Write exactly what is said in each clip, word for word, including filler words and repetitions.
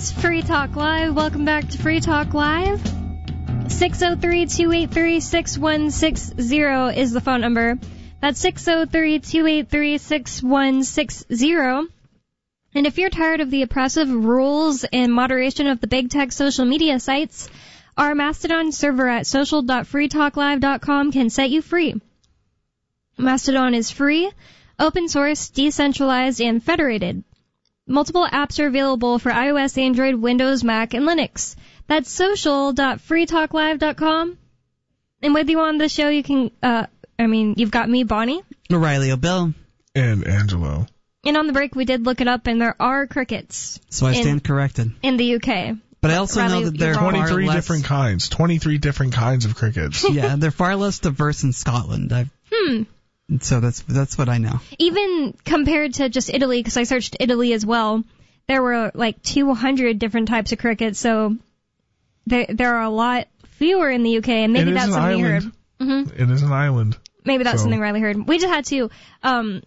It's Free Talk Live. Welcome back to Free Talk Live. six oh three, two eight three, six one six zero is the phone number. That's six oh three, two eight three, six one six zero. And if you're tired of the oppressive rules and moderation of the big tech social media sites, our Mastodon server at social dot free talk live dot com can set you free. Mastodon is free, open source, decentralized, and federated. Multiple apps are available for iOS, Android, Windows, Mac, and Linux. That's social dot free talk live dot com. And with you on the show, you can, uh, I mean, you've got me, Bonnie. O'Reilly O'Bill. And Angelo. And on the break, we did look it up, and there are crickets. So I stand in, corrected. In the U K. But I also Riley, know that there are twenty-three far less... different kinds. twenty-three different kinds of crickets. Yeah, they're far less diverse in Scotland. I've... Hmm. So that's that's what I know. Even compared to just Italy, because I searched Italy as well, there were like two hundred different types of crickets, so there there are a lot fewer in the U K, and maybe that's something you heard. Mm-hmm. It is an island. Maybe that's so. something Riley heard. We just had to um,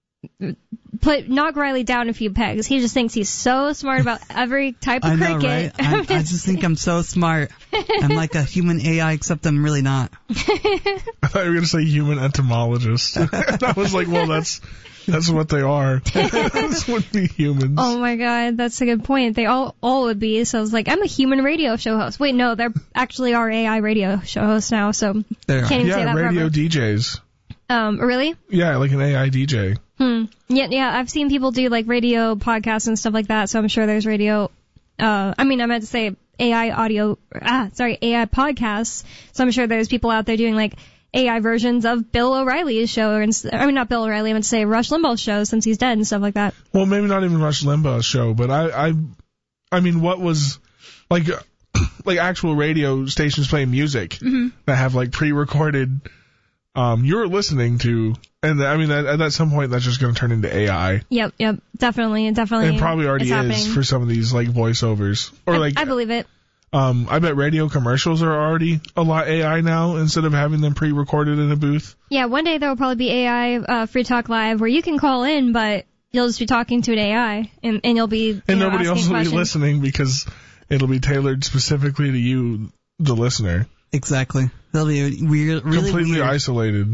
put knock Riley down a few pegs. He just thinks he's so smart about every type of I know, cricket. Right? I, I just think I'm so smart. I'm like a human A I, except I'm really not. I thought you were going to say human entomologist. I was like, well, that's that's what they are. Those would be humans. Oh my god, that's a good point. They all all would be. So I was like, I'm a human radio show host. Wait, no, there actually are A I radio show hosts now, so there can't even yeah, say that radio forever. D Js. Um, really? Yeah, like an A I D J. Hmm. Yeah, yeah. I've seen people do like radio podcasts and stuff like that. So I'm sure there's radio. Uh, I mean, I meant to say A I audio. Ah, sorry, A I podcasts. So I'm sure there's people out there doing like A I versions of Bill O'Reilly's show, or I mean, not Bill O'Reilly. I meant to say Rush Limbaugh's show since he's dead and stuff like that. Well, maybe not even Rush Limbaugh's show, but I, I, I mean, what was like, like actual radio stations playing music mm-hmm. that have like pre-recorded. Um, you're listening to, and I mean, at, at some point, that's just going to turn into A I. Yep, yep, definitely, definitely. It probably already is happening. for some of these like voiceovers, or I, like I believe it. Um, I bet radio commercials are already a lot A I now instead of having them pre-recorded in a booth. Yeah, one day there will probably be A I uh, Free Talk Live where you can call in, but you'll just be talking to an A I, and, and you'll be you and know, nobody else will questions. be listening because it'll be tailored specifically to you, the listener. Exactly. They'll be weird, really completely weird. isolated.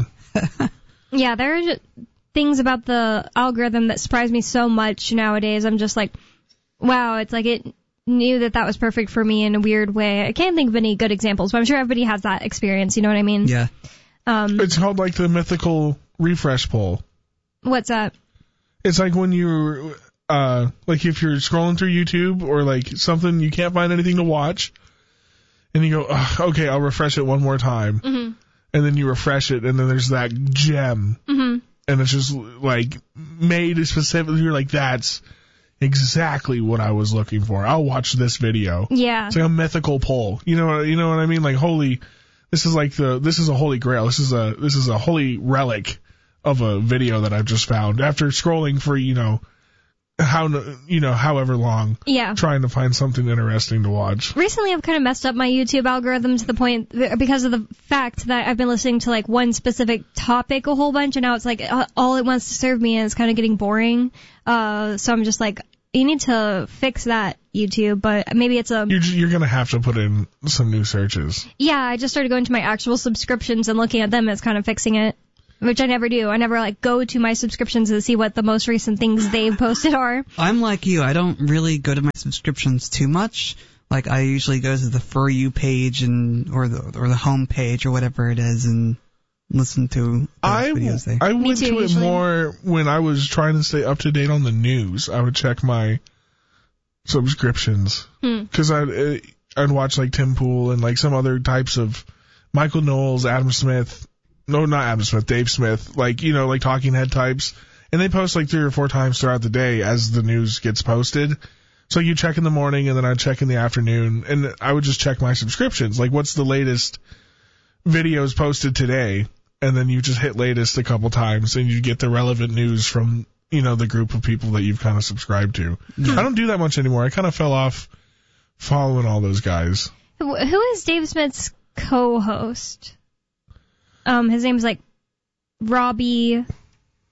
Yeah, there are just things about the algorithm that surprise me so much nowadays. I'm just like, wow, it's like it knew that that was perfect for me in a weird way. I can't think of any good examples, but I'm sure everybody has that experience. You know what I mean? Yeah. Um, it's called like the mythical refresh poll. What's that? It's like when you're, uh, like if you're scrolling through YouTube or like something, you can't find anything to watch, and you go, Ugh, okay, I'll refresh it one more time. Mm-hmm. And then you refresh it, and then there's that gem. Mm-hmm. And it's just, like, made specifically. You're like, that's exactly what I was looking for. I'll watch this video. Yeah. It's like a mythical poll. You know, you know what I mean? Like, holy, this is like the, this is a holy grail. This is a, this is a holy relic of a video that I've just found after scrolling for, you know, how, you know, however long. Yeah. Trying to find something interesting to watch. Recently, I've kind of messed up my YouTube algorithm to the point because of the fact that I've been listening to like one specific topic a whole bunch, and now it's like uh, all it wants to serve me, and it's kind of getting boring. Uh, so I'm just like, you need to fix that, YouTube. But maybe it's a you're you're gonna have to put in some new searches. Yeah, I just started going to my actual subscriptions and looking at them as kind of fixing it. Which I never do. I never, like, go to my subscriptions and see what the most recent things they've posted are. I'm like you. I don't really go to my subscriptions too much. Like, I usually go to the For You page and or the or the home page or whatever it is and listen to those I, videos there. I went too, to it usually. more when I was trying to stay up to date on the news. I would check my subscriptions. Because Hmm. I'd, I'd watch, like, Tim Pool and, like, some other types of Michael Knowles, Adam Smith... No, not Adam Smith, Dave Smith, like, you know, like talking head types. And they post like three or four times throughout the day as the news gets posted. So you check in the morning and then I'd check in the afternoon, and I would just check my subscriptions. Like, what's the latest videos posted today? And then you just hit latest a couple times and you get the relevant news from, you know, the group of people that you've kind of subscribed to. Yeah. I don't do that much anymore. I kind of fell off following all those guys. Who who is Dave Smith's co-host? Um, his name's like Robbie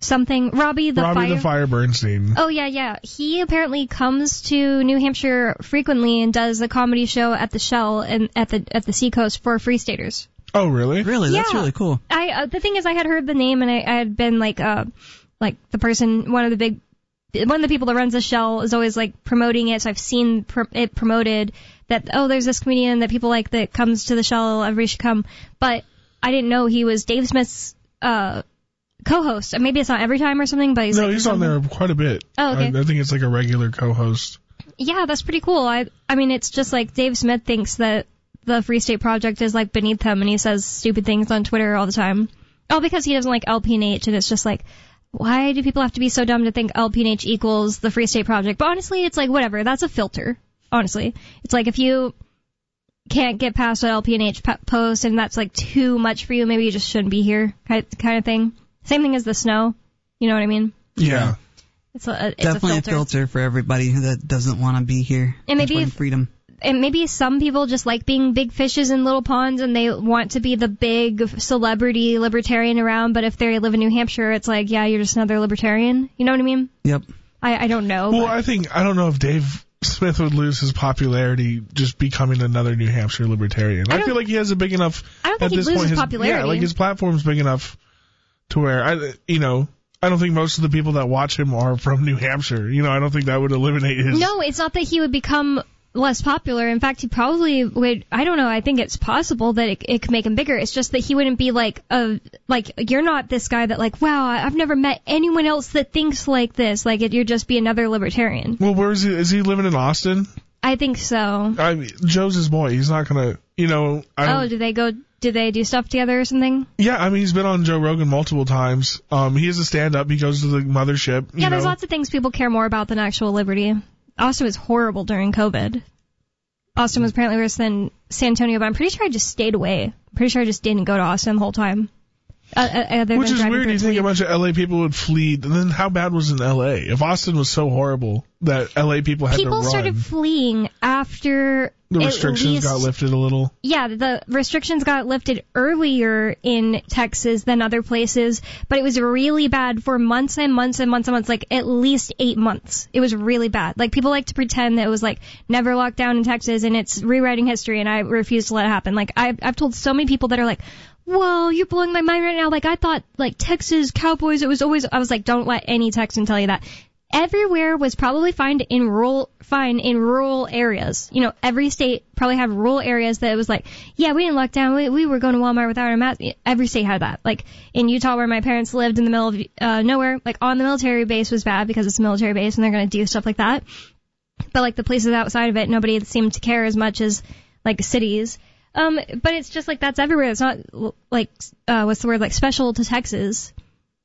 something. Robbie the Robbie Fire. the Fire Bernstein. Oh, yeah, yeah. He apparently comes to New Hampshire frequently and does a comedy show at the Shell and at the at the Seacoast for Free Staters. Oh, really? Really? That's Yeah. really cool. I uh, the thing is, I had heard the name and I, I had been like, uh, like the person, one of the big, one of the people that runs the Shell is always like promoting it. So I've seen pr- it promoted that, oh, there's this comedian that people like that comes to the Shell. Everybody should come. But I didn't know he was Dave Smith's uh, co-host. Maybe it's not every time or something, but he's No, like, he's on there quite a bit. Oh, okay. I, I think it's like a regular co-host. Yeah, that's pretty cool. I I mean, it's just like Dave Smith thinks that the Free State Project is like beneath him, and he says stupid things on Twitter all the time. Oh, because he doesn't like L P N H, and it's just like, why do people have to be so dumb to think L P N H equals the Free State Project? But honestly, it's like, whatever. That's a filter. Honestly. It's like if you can't get past an L P N H p- post and that's like too much for you, maybe you just shouldn't be here kind of thing. Same thing as the snow. You know what I mean? Yeah. It's a, it's Definitely a a filter. filter for everybody that doesn't want to be here. And maybe Enjoying if- freedom. And maybe some people just like being big fishes in little ponds and they want to be the big celebrity libertarian around, but if they live in New Hampshire, it's like, yeah, you're just another libertarian. You know what I mean? Yep. I, I don't know. Well, but I think, I don't know if Dave Smith would lose his popularity just becoming another New Hampshire libertarian. I I, don't- feel like he has a big enough, I don't think at he'd this lose point, his his, popularity. yeah, like his platform's big enough to where, I, you know, I don't think most of the people that watch him are from New Hampshire. You know, I don't think that would eliminate his... No, it's not that he would become less popular. In fact, he probably would. I don't know. I think it's possible that it, it could make him bigger. It's just that he wouldn't be like a like you're not this guy that like, wow, I've never met anyone else that thinks like this. Like it, you'd just be another libertarian. Well, where is he? Is he living in Austin? I think so. I mean, Joe's his boy. He's not gonna, you know. I Oh, don't, do they go? Do they do stuff together or something? yeah, I mean, he's been on Joe Rogan multiple times. Um, he is a stand-up. He goes to the mothership. You Yeah, there's know. lots of things people care more about than actual liberty. Austin was horrible during COVID. Austin was apparently worse than San Antonio, but I'm pretty sure I just stayed away. I'm pretty sure I just didn't go to Austin the whole time. Uh, uh, other Which than is driving weird. through You think Toledo. a bunch of L A people would flee, and then how bad was in L A? If Austin was so horrible that L A people had People to run, started fleeing after the at restrictions least, got lifted a little. Yeah, the restrictions got lifted earlier in Texas than other places, but it was really bad for months and months and months and months, like at least eight months. It was really bad. Like people like to pretend that it was like never locked down in Texas and it's rewriting history, and I refuse to let it happen. Like I've, I've told so many people that are like, whoa, you're blowing my mind right now. Like I thought like Texas Cowboys, it was always, I was like, don't let any Texan tell you that. Everywhere was probably fine in rural, fine in rural areas. You know, every state probably had rural areas that it was like, yeah, we didn't lock down. We, we were going to Walmart without our mask. Every state had that. Like in Utah, where my parents lived in the middle of uh, nowhere, like on the military base was bad because it's a military base and they're going to do stuff like that. But like the places outside of it, nobody seemed to care as much as like the cities. Um, but it's just like that's everywhere. It's not like uh, what's the word, like special to Texas.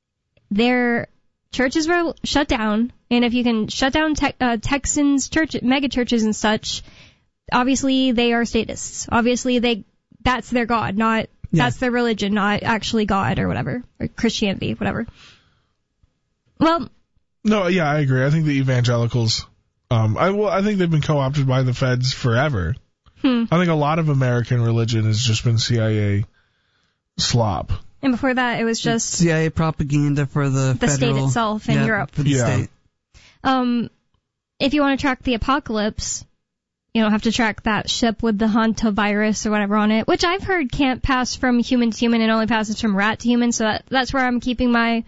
Their churches were shut down, and if you can shut down te- uh, Texans church mega churches and such, obviously they are statists. Obviously they that's their god, not Yeah. that's their religion, not actually God or whatever, or Christianity, whatever. Well, No, yeah, I agree. I think the evangelicals, um, I well, I think they've been co-opted by the feds forever. hmm. I think a lot of American religion has just been C I A slop. And before that, it was just C I A propaganda for the, The state federal, itself in yeah, Europe. For the Yeah. state. um, if you want to track the apocalypse, you don't have to track that ship with the hantavirus or whatever on it, which I've heard can't pass from human to human and only passes from rat to human. So that, that's where I'm keeping my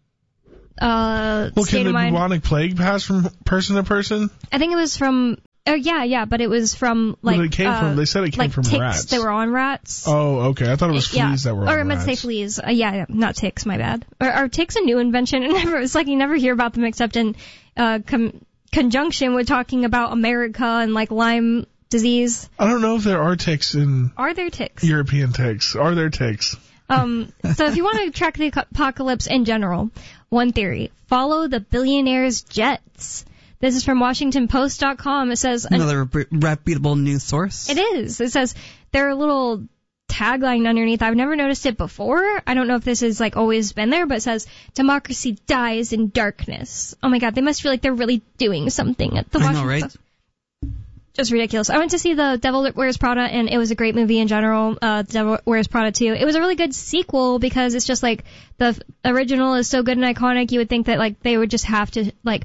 uh, Well, state can the of mind. bubonic plague pass from person to person? I think it was from. Oh yeah, yeah, but it was from like. Where it came uh, from? They said it came like from ticks rats. that were on rats. Oh, okay. I thought it was yeah. fleas that were or on I meant to say rats. fleas. Uh, yeah, yeah, not ticks. My bad. Are, are ticks a new invention? And never. It's like you never hear about them except in uh, com- conjunction with talking about America and like Lyme disease. I don't know if there are ticks in Are there ticks? European ticks. Are there ticks? Um, so if you want to track the apocalypse in general, one theory: follow the billionaire's jets. This is from Washington Post dot com. It says Another re- reputable news source. It is. It says there are a little tagline underneath. I've never noticed it before. I don't know if this has like always been there, but it says democracy dies in darkness. Oh my God, they must feel like they're really doing something at the I Washington know, right? Post. just ridiculous. I went to see The Devil Wears Prada, and it was a great movie in general. Uh, The Devil Wears Prada two. It was a really good sequel because it's just like the f- original is so good and iconic. You would think that like they would just have to like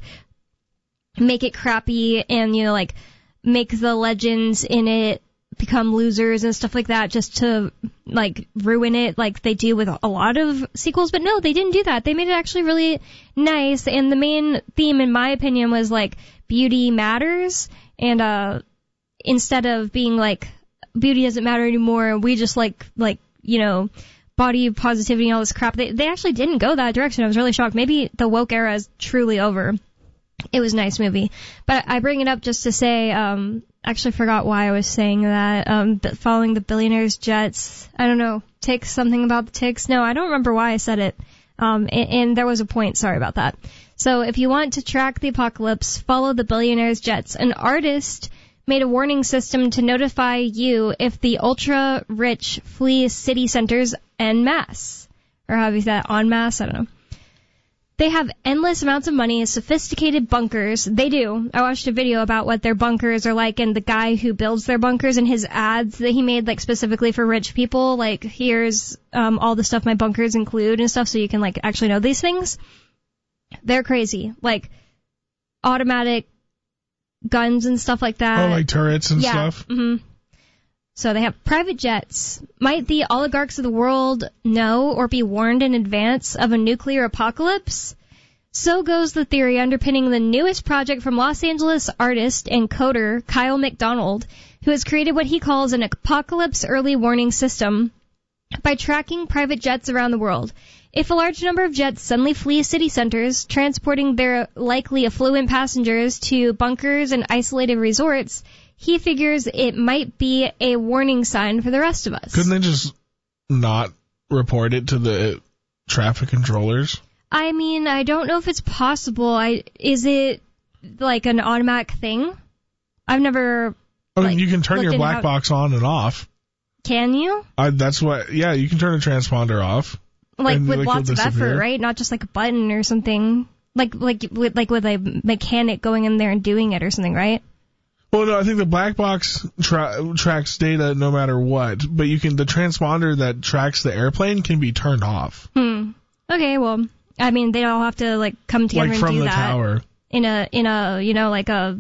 make it crappy and you know like make the legends in it become losers and stuff like that just to like ruin it like they do with a lot of sequels. But no, they didn't do that. They made it actually really nice, and the main theme in my opinion was like beauty matters, and uh instead of being like beauty doesn't matter anymore, we just like like you know body positivity and all this crap, they they actually didn't go that direction. I was really shocked. Maybe the woke era is truly over. It was a nice movie. But I bring it up just to say, um, actually forgot why I was saying that, um, following the billionaires' jets. I don't know, ticks, something about the ticks. No, I don't remember why I said it. Um, and, and there was a point, sorry about that. So if you want to track the apocalypse, follow the billionaires' jets. An artist made a warning system to notify you if the ultra-rich flee city centers en masse. Or how do you say that, en masse? I don't know. They have endless amounts of money, sophisticated bunkers. They do. I watched a video about what their bunkers are like, and the guy who builds their bunkers and his ads that he made, like, specifically for rich people. Like, here's um all the stuff my bunkers include and stuff, so you can, like, actually know these things. They're crazy. Like, automatic guns and stuff like that. Oh, like turrets and yeah. stuff? Mm-hmm. So they have private jets. Might the oligarchs of the world know or be warned in advance of a nuclear apocalypse? So goes the theory underpinning the newest project from Los Angeles artist and coder Kyle McDonald, who has created what he calls an apocalypse early warning system by tracking private jets around the world. If a large number of jets suddenly flee city centers, transporting their likely affluent passengers to bunkers and isolated resorts, he figures it might be a warning sign for the rest of us. Couldn't they just not report it to the traffic controllers? I mean, I don't know if it's possible. I is it like an automatic thing? I've never. I mean, like, you can turn your black how... box on and off. Can you? I, that's what. Yeah, you can turn a transponder off. Like with like, lots of disappear. effort, right? Not just like a button or something. Like like with like with a mechanic going in there and doing it or something, right? Well, no, I think the black box tra- tracks data no matter what, but you can the transponder that tracks the airplane can be turned off. Hmm. Okay, well, I mean, they all have to like come together like and from do the that tower. in a in a you know like a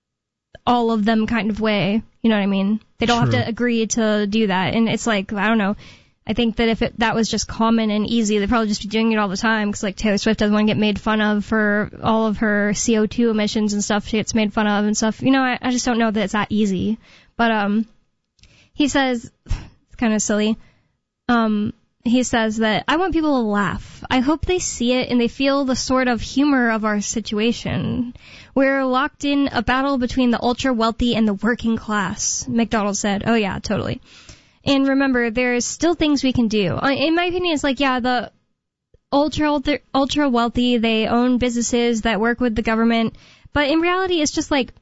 all of them kind of way. You know what I mean? They don't True. have to agree to do that, and it's like I don't know. I think that if it, that was just common and easy, they'd probably just be doing it all the time because, like, Taylor Swift doesn't want to get made fun of for all of her C O two emissions and stuff she gets made fun of and stuff. You know, I, I just don't know that it's that easy. But um, he says, it's kind of silly, um, he says that I want people to laugh. I hope they see it and they feel the sort of humor of our situation. We're locked in a battle between the ultra-wealthy and the working class, McDonald said. Oh, yeah, totally. And remember, there's still things we can do. In my opinion, it's like, yeah, the ultra, ultra, ultra wealthy, they own businesses that work with the government. But in reality, it's just like,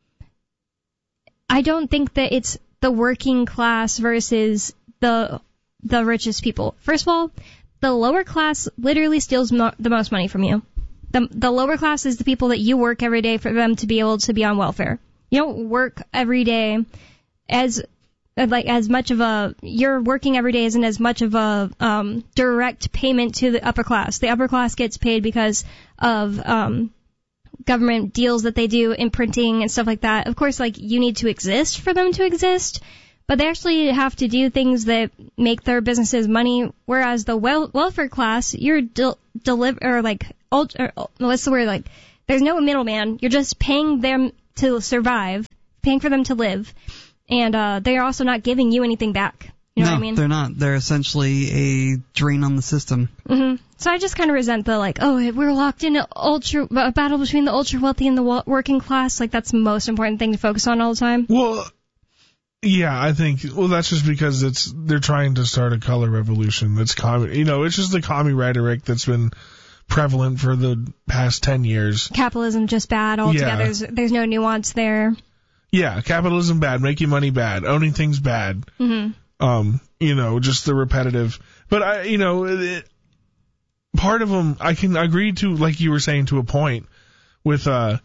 I don't think that it's the working class versus the the richest people. First of all, the lower class literally steals mo- the most money from you. The, the lower class is the people that you work every day for them to be able to be on welfare. You don't work every day as... like as much of a, you're working every day isn't as much of a um, direct payment to the upper class. The upper class gets paid because of um, government deals that they do in printing and stuff like that. Of course, like you need to exist for them to exist, but they actually have to do things that make their businesses money. Whereas the wel- welfare class, you're del- deliver or like ultra, or, what's the word? Like there's no middleman. You're just paying them to survive, paying for them to live. And uh, they are also not giving you anything back. You know no, what I mean? They're not. They're essentially a drain on the system. Mm-hmm. So I just kind of resent the, like, oh, we're locked in a, ultra, a battle between the ultra-wealthy and the w- working class. Like, that's the most important thing to focus on all the time. Well, yeah, I think, well, that's just because it's they're trying to start a color revolution that's common. You know, it's just the commie rhetoric that's been prevalent for the past ten years. Capitalism just bad altogether. Yeah. There's, there's no nuance there. Yeah, capitalism bad, making money bad, owning things bad. Mm-hmm. Um, you know, just the repetitive. But I, you know, it, part of them I can agree to, like you were saying, to a point with uh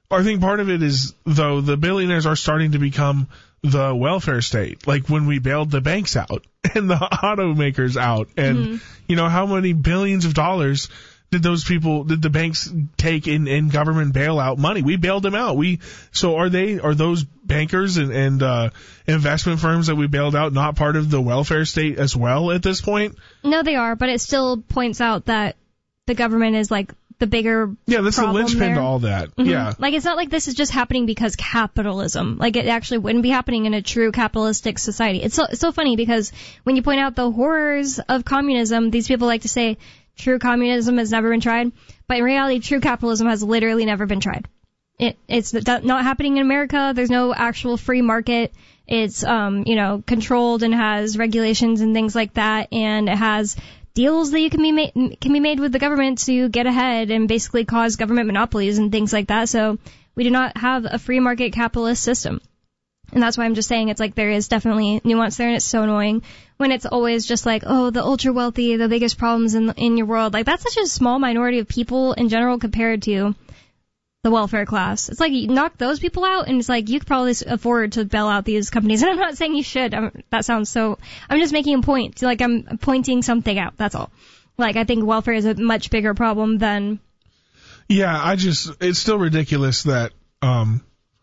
I think part of it is, though, the billionaires are starting to become the welfare state. Like when we bailed the banks out and the automakers out. And, mm-hmm. you know, how many billions of dollars did those people, did the banks take in, in government bailout money? We bailed them out. We, so are they, are those bankers and, and, uh, investment firms that we bailed out not part of the welfare state as well at this point? No, they are, but it still points out that the government is like the bigger Yeah, that's the linchpin there. to all that. Mm-hmm. Yeah. Like, it's not like this is just happening because capitalism. Like, it actually wouldn't be happening in a true capitalistic society. It's so, it's so funny because when you point out the horrors of communism, these people like to say true communism has never been tried. But in reality, true capitalism has literally never been tried. It, it's not happening in America. There's no actual free market. It's, um, you know, controlled and has regulations and things like that. And it has deals that you can be made, can be made with the government to get ahead and basically cause government monopolies and things like that. So we do not have a free market capitalist system. And that's why I'm just saying it's like there is definitely nuance there, and it's so annoying when it's always just like, oh, the ultra wealthy, the biggest problems in in your world. Like, that's such a small minority of people in general compared to the welfare class. It's like you knock those people out, and it's like you could probably afford to bail out these companies. And I'm not saying you should. I'm, that sounds so. I'm just making a point. Like, I'm pointing something out. That's all. Like, I think welfare is a much bigger problem than. Yeah, I just it's still ridiculous that um.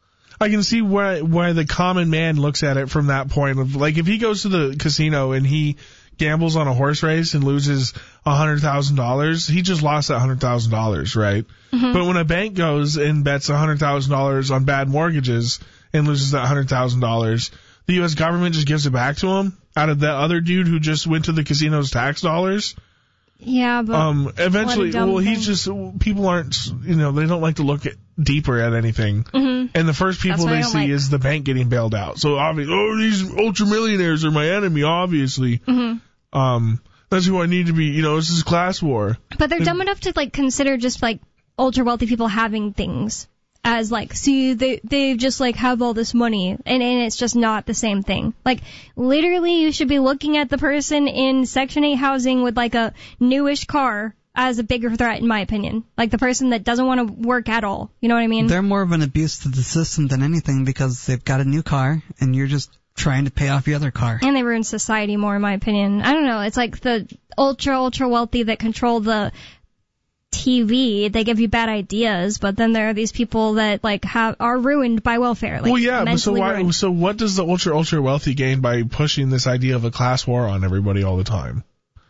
I can see why why the common man looks at it from that point of, like, if he goes to the casino and he gambles on a horse race and loses a hundred thousand dollars, he just lost that hundred thousand dollars, right? Mm-hmm. But when a bank goes and bets a hundred thousand dollars on bad mortgages and loses that hundred thousand dollars, the U S government just gives it back to him out of that other dude who just went to the casino's tax dollars. Yeah, but um, eventually, well, thing. he's just, people aren't, you know, they don't like to look at, deeper at anything. Mm-hmm. And the first people they see like. is the bank getting bailed out. So obviously, oh, these ultra millionaires are my enemy, obviously. Mm-hmm. Um, that's who I need to be, you know, this is class war. But they're and, dumb enough to, like, consider just, like, ultra wealthy people having things as, like, see, they, they just, like, have all this money, and, and it's just not the same thing. Like, literally, you should be looking at the person in Section eight housing with, like, a newish car as a bigger threat, in my opinion. Like, the person that doesn't want to work at all. You know what I mean? They're more of an abuse to the system than anything because they've got a new car, and you're just trying to pay off your other car. And they ruin society more, in my opinion. I don't know. It's like the ultra, ultra wealthy that control the T V, they give you bad ideas, but then there are these people that, like, have are ruined by welfare. Like, well, yeah, but so why, ruined. so what does the ultra ultra wealthy gain by pushing this idea of a class war on everybody all the time?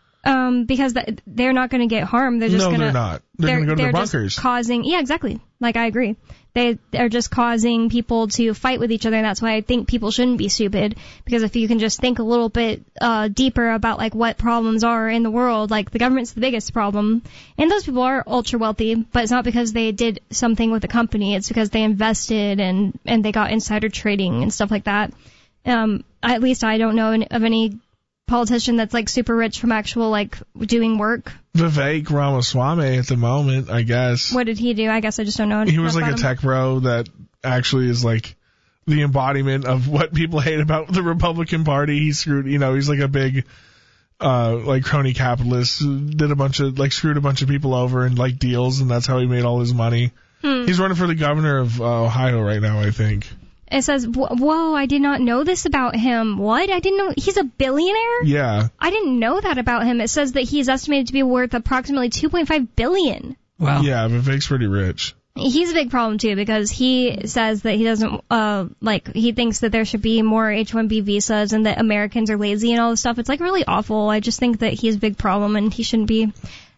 Um, because th- they're not going to get harmed. They're just no, going to. they're not. They're, they're going to go to their bunkers. Just causing, yeah, exactly. Like, I agree. They are just causing people to fight with each other, and that's why I think people shouldn't be stupid. Because if you can just think a little bit uh deeper about, like, what problems are in the world, like, the government's the biggest problem, and those people are ultra wealthy, but it's not because they did something with the company. It's because they invested and and they got insider trading and stuff like that. Um, at least I don't know of any politician that's, like, super rich from actual, like, doing work. Vivek Ramaswamy at the moment, I guess. What did he do? I guess I just don't know. He was like a him. tech bro that actually is, like, the embodiment of what people hate about the Republican Party. He screwed, you know, he's like a big, uh, like, crony capitalist, did a bunch of, like, screwed a bunch of people over in, like, deals, and that's how he made all his money. Hmm. He's running for the governor of uh, Ohio right now, I think. It says, whoa, I did not know this about him. What? I didn't know. He's a billionaire? Yeah. I didn't know that about him. It says that he's estimated to be worth approximately two point five billion Wow. dollars. Yeah, Vivek's pretty rich. He's a big problem, too, because he says that he doesn't, uh, like, he thinks that there should be more H one B visas and that Americans are lazy and all this stuff. It's, like, really awful. I just think that he's a big problem and he shouldn't be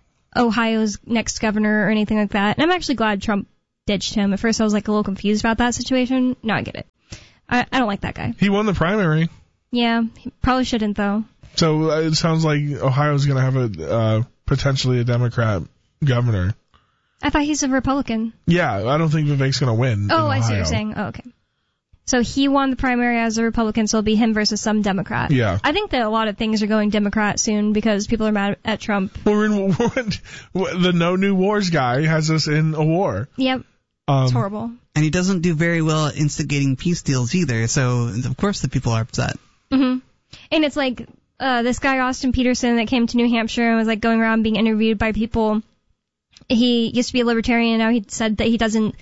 Ohio's next governor or anything like that. And I'm actually glad Trump ditched him. At first I was, like, a little confused about that situation. Now I get it. I, I don't like that guy. He won the primary. Yeah, he probably shouldn't, though. So uh, it sounds like Ohio's going to have a uh, potentially a Democrat governor. I thought he's a Republican. Yeah, I don't think Vivek's going to win. Oh, I see what you're saying. Oh, okay. So he won the primary as a Republican, so it'll be him versus some Democrat. Yeah. I think that a lot of things are going Democrat soon because people are mad at Trump. We're in, we're in, the No New Wars guy has us in a war. Yep. Um, it's horrible. And he doesn't do very well at instigating peace deals either, so of course the people are upset. Mm-hmm. And it's like uh, this guy, Austin Peterson, that came to New Hampshire and was, like, going around being interviewed by people. He used to be a libertarian, now he said that he doesn't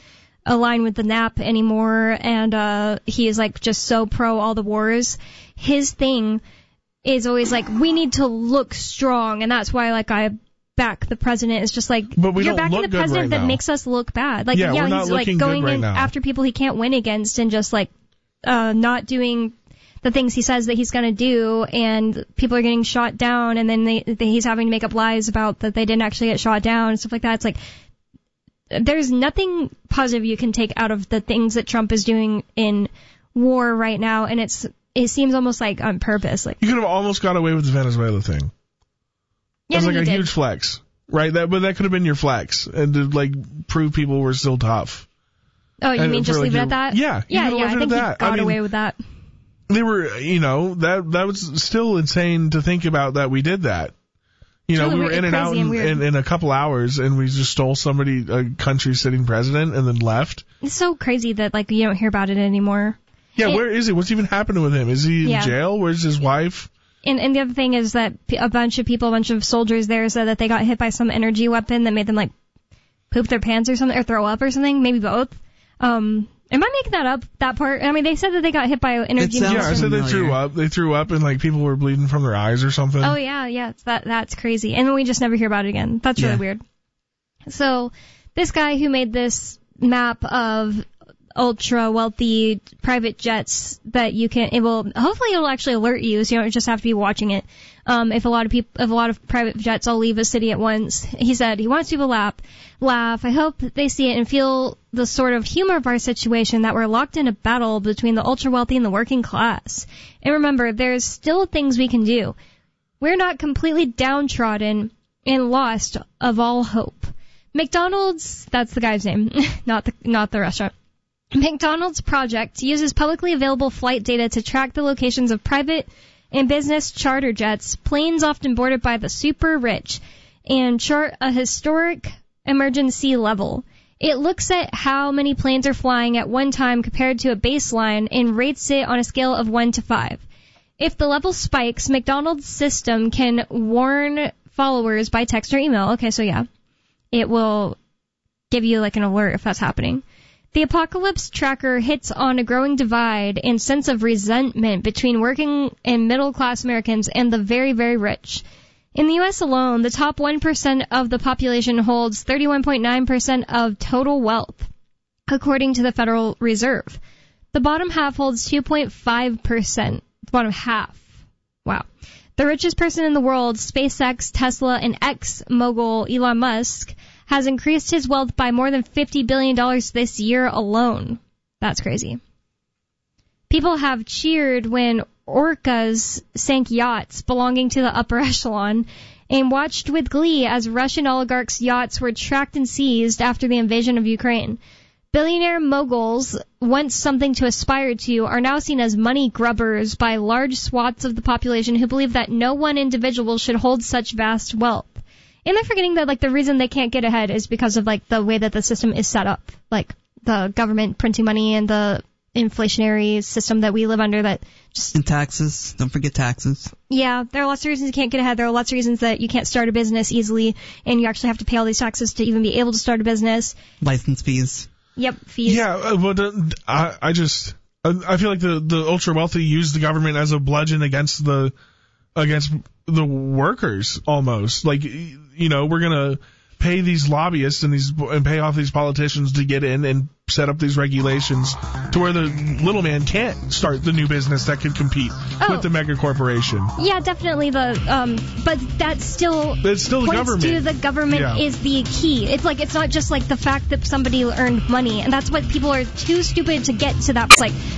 align with the N A P anymore, and uh, he is like just so pro all the wars. His thing is always like, we need to look strong, and that's why like I back the president. It's just like, but we you're don't backing look the president good right that now. makes us look bad. Like yeah, yeah, we're not he's like looking going good right in now. after people he can't win against, and just like uh, not doing the things he says that he's going to do, and people are getting shot down, and then they, they, he's having to make up lies about that they didn't actually get shot down and stuff like that. It's like, there's nothing positive you can take out of the things that Trump is doing in war right now, and it's it seems almost like on purpose. Like, you could have almost got away with the Venezuela thing. yeah, It was like he a did. huge flex, right? That, but that could have been your flex, and to like prove people were still tough. Oh, you and mean for, just like, leave it your- at that? yeah, you yeah, could've yeah. left I it think at he that. got I mean, away with that. They were, you know, that that was still insane to think about that we did that. You know, Totally we were weird- in and out crazy and in, weird. in, in a couple hours, and we just stole somebody, a country sitting president, and then left. It's so crazy that like you don't hear about it anymore. Yeah, It- where is he? What's even happening with him? Is he in Yeah. jail? Where's his wife? And, and the other thing is that p- a bunch of people, a bunch of soldiers there said that they got hit by some energy weapon that made them like poop their pants or something, or throw up or something, maybe both. Um, am I making that up, that part? I mean, they said that they got hit by energy It sounds Yeah, I weapon. said they familiar. threw up. They threw up, and like people were bleeding from their eyes or something. Oh yeah, yeah, it's that that's crazy. And then we just never hear about it again. That's really Yeah. weird. So this guy who made this map of ultra wealthy private jets that you can, it will, hopefully it'll actually alert you, so you don't just have to be watching it. Um, if a lot of people, if a lot of private jets all leave a city at once, he said he wants people to laugh, laugh. I hope they see it and feel the sort of humor of our situation, that we're locked in a battle between the ultra wealthy and the working class. And remember, there's still things we can do. We're not completely downtrodden and lost of all hope. McDonald's, that's the guy's name, not the, not the restaurant. McDonald's project uses publicly available flight data to track the locations of private and business charter jets, planes often boarded by the super rich, and chart a historic emergency level. It looks at how many planes are flying at one time compared to a baseline and rates it on a scale of one to five. If the level spikes, McDonald's system can warn followers by text or email. Okay, so yeah, it will give you like an alert if that's happening. The apocalypse tracker hits on a growing divide and sense of resentment between working and middle-class Americans and the very, very rich. In the U S alone, the top one percent of the population holds thirty-one point nine percent of total wealth, according to the Federal Reserve. The bottom half holds two point five percent. The bottom half. Wow. The richest person in the world, SpaceX, Tesla, and ex-mogul Elon Musk, has increased his wealth by more than fifty billion dollars this year alone. That's crazy. People have cheered when orcas sank yachts belonging to the upper echelon and watched with glee as Russian oligarchs' yachts were tracked and seized after the invasion of Ukraine. Billionaire moguls, once something to aspire to, are now seen as money grubbers by large swaths of the population who believe that no one individual should hold such vast wealth. And they're forgetting that, like, the reason they can't get ahead is because of, like, the way that the system is set up. Like, the government printing money and the inflationary system that we live under that just... And taxes. Don't forget taxes. Yeah, there are lots of reasons you can't get ahead. There are lots of reasons that you can't start a business easily, and you actually have to pay all these taxes to even be able to start a business. License fees. Yep, fees. Yeah, uh, but uh, I, I just, I, I feel like the, the ultra wealthy use the government as a bludgeon against the, against the workers almost. Like, you know, we're gonna pay these lobbyists and these and pay off these politicians to get in and set up these regulations to where the little man can't start the new business that could compete Oh. with the mega corporation. Yeah, definitely the, um, but that's still... It's still the points government. to the government Yeah. is the key. It's like, it's not just like the fact that somebody earned money, and that's what people are too stupid to get to that. It's like,